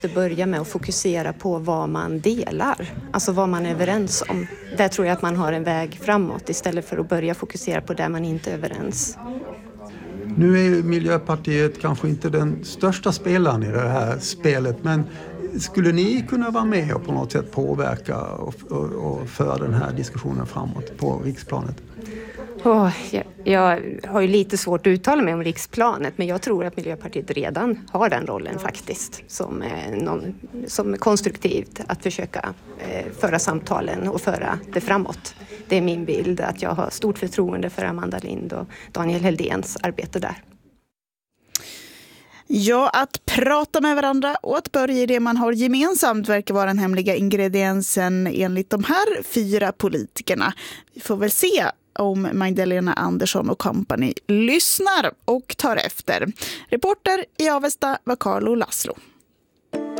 att börja med att fokusera på vad man delar, alltså vad man är överens om. Där tror jag att man har en väg framåt istället för att börja fokusera på det man inte är överens. Nu är Miljöpartiet kanske inte den största spelaren i det här spelet, men skulle ni kunna vara med och på något sätt påverka och föra den här diskussionen framåt på riksplanet? Jag har ju lite svårt att uttala mig om riksplanet, men jag tror att Miljöpartiet redan har den rollen faktiskt som konstruktivt att försöka föra samtalen och föra det framåt. Det är min bild att jag har stort förtroende för Amanda Lind och Daniel Heldéns arbete där. Ja, att prata med varandra och att börja i det man har gemensamt verkar vara den hemliga ingrediensen enligt de här 4 politikerna. Vi får väl se om Magdalena Andersson och company lyssnar och tar efter. Reporter i Avesta var Carlo Laszlo.